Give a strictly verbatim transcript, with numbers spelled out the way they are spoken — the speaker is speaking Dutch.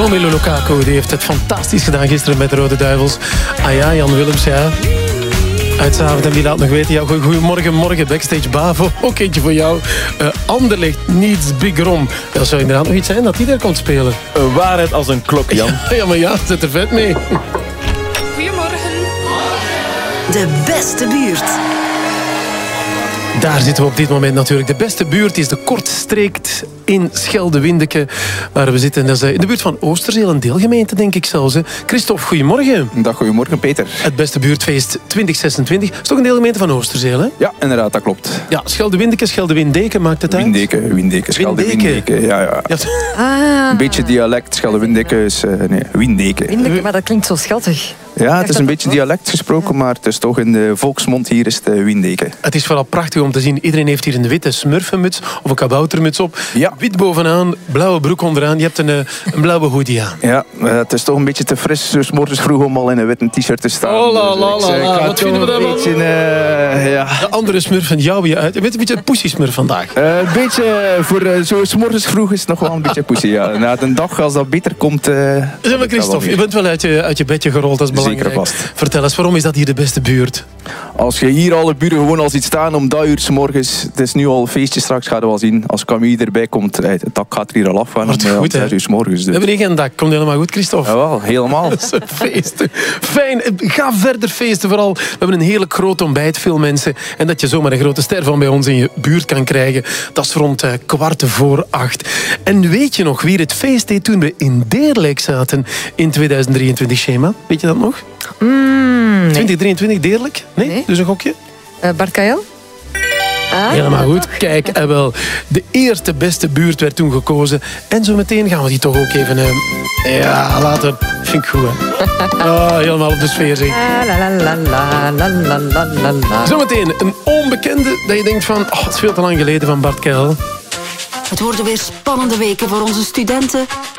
Romelu Lukaku die heeft het fantastisch gedaan gisteren met de Rode Duivels. Ah ja, Jan Willems, ja. Uitzavond en die laat nog weten. Ja, goedemorgen, morgen, backstage Bavo. Ook eentje voor jou. Uh, Anderlecht needs big Rom. Dat zou inderdaad nog iets zijn dat die daar komt spelen. Uh, waarheid als een klok, Jan. Ja, ja, maar ja, zet er vet mee. Goedemorgen. De beste buurt. Daar zitten we op dit moment natuurlijk. De beste buurt is de Kortstreekt in Schelde-Windeke. Waar we zitten. Dat is in de buurt van Oosterzeel, een deelgemeente denk ik zelfs. Hè. Christophe, goedemorgen. Dag, goedemorgen Peter. Het beste buurtfeest twintig zesentwintig. Dat is toch een deelgemeente van Oosterzeel, hè? Ja, inderdaad, dat klopt. Ja, Schelde-Windeke, Schelde-Windeke maakt het uit? Windeke, Windeke, Schelde-Windeke. Ja, ja. ja. Ah. Een beetje dialect, Schelde-Windeke is... Uh, nee, Windeke. Windeke, maar dat klinkt zo schattig. Ja, het is een beetje dialect gesproken, maar het is toch in de volksmond hier is het Windeke. Het is vooral prachtig om te zien. Iedereen heeft hier een witte smurfenmuts of een kaboutermuts op. Ja. Wit bovenaan, blauwe broek onderaan. Je hebt een, een blauwe hoodie aan. Ja, het is toch een beetje te fris. Dus morgens vroeg om al in een witte t-shirt te staan. Oh la la dus, la ik, la. uh, Wat vinden we daarvan? Beetje, uh, ja. De andere smurfen jou je uit. Je bent een beetje een poesie-smurf vandaag. Uh, een beetje, voor uh, zo 's morgens vroeg is het nog wel een beetje poesie. Ja. Na de dag, als dat beter komt... Uh, zeg maar Christophe, je bent wel uit je, uit je bedje gerold. Dat is belangrijk. Zeker vast. Vertel eens, waarom is dat hier de beste buurt? Als je hier alle buren gewoon al ziet staan om dat uur 's morgens, het is nu al een feestje, straks gaan we wel zien. Als Camille erbij komt, het dak gaat er hier al afgaan om goed, zes uur 's morgens. Dus. We hebben hier geen dak, komt helemaal goed, Christophe? Jawel, helemaal. Dat is een feest. Fijn, ga verder feesten vooral. We hebben een hele groot ontbijt, veel mensen. En dat je zomaar een grote ster van bij ons in je buurt kan krijgen, dat is rond uh, kwart voor acht. En weet je nog wie het feest deed toen we in Deerlijk zaten in tweeduizend drieëntwintig, Shema? Weet je dat nog? Mm, nee. twintig drieëntwintig Deerlijk? Nee? nee? Dus een gokje? Uh, Bart Kael? Ah, Helemaal goed. Kijk, en wel, de eerste beste buurt werd toen gekozen. En zo meteen gaan we die toch ook even... Uh, ja, laten. Vind ik goed, hè. Oh, helemaal op de sfeer, zeg. Zometeen een onbekende dat je denkt van... Oh, het is veel te lang geleden van Bart Kael. Het worden weer spannende weken voor onze studenten.